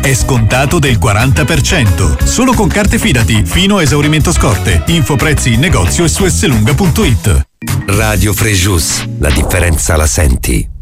è scontato del 40%. Solo con carte Fidati, fino a esaurimento scorte. Info prezzi in negozio e su esselunga.it. Radio Frejus, la differenza la senti.